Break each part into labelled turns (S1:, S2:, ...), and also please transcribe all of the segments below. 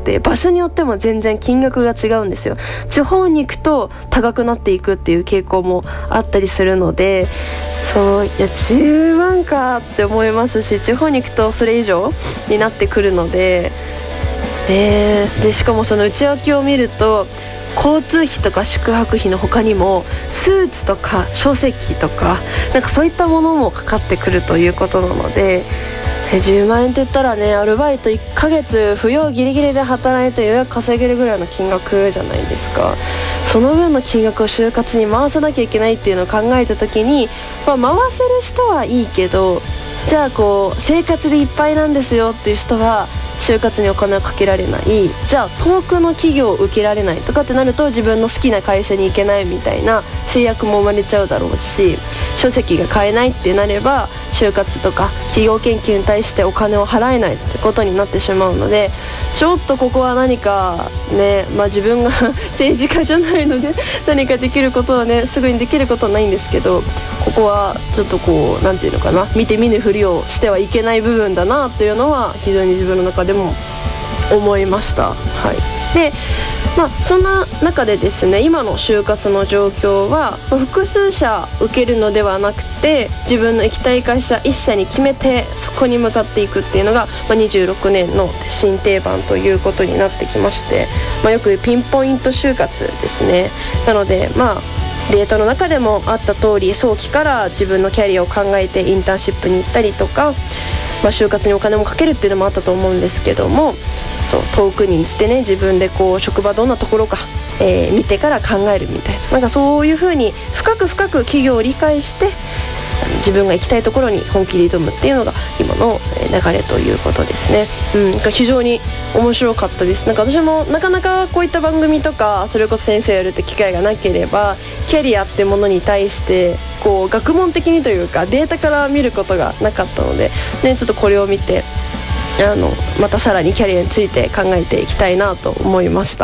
S1: て、場所によっても全然金額が違うんですよ。地方に行くと高くなっていくっていう傾向もあったりするので、そういや10万かって思いますし、地方に行くとそれ以上になってくるので、でしかもその内訳を見ると、交通費とか宿泊費の他にもスーツとか書籍とかなんかそういったものもかかってくるということなので、10万円って言ったらね、アルバイト1ヶ月扶養ギリギリで働いてようやく稼げるぐらいの金額じゃないですか。その分の金額を就活に回さなきゃいけないっていうのを考えた時に、回せる人はいいけど、じゃあこう生活でいっぱいなんですよっていう人は就活にお金をかけられない、じゃあ遠くの企業を受けられないとかってなると、自分の好きな会社に行けないみたいな制約も生まれちゃうだろうし、書籍が買えないってなれば就活とか企業研究に対してお金を払えないってことになってしまうので、ちょっとここは何かね、自分が政治家じゃないので何かできることはね、すぐにできることはないんですけど、ここはちょっとこうなんていうのかな、見て見ぬふりをしてはいけない部分だなっていうのは非常に自分の中でも思いました。でそんな中でですね、今の就活の状況は複数社受けるのではなくて、自分の行きたい会社1社に決めてそこに向かっていくっていうのが、26年の新定番ということになってきまして、よくピンポイント就活ですね。なのでデータの中でもあった通り、早期から自分のキャリアを考えてインターンシップに行ったりとか、就活にお金もかけるっていうのもあったと思うんですけども、そう遠くに行ってね、自分でこう職場どんなところか、見てから考えるみたいな、なんかそういう風に深く企業を理解して自分が行きたいところに本気で挑むっていうのが今の流れということですね。非常に面白かったです。なんか私もなかなかこういった番組とか、それこそ先生やるって機会がなければ、キャリアってものに対してこう学問的にというかデータから見ることがなかったので、ちょっとこれを見てまたさらにキャリアについて考えていきたいなと思いました。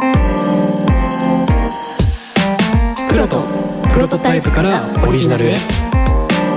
S2: プロトタイプからオリジナルへ。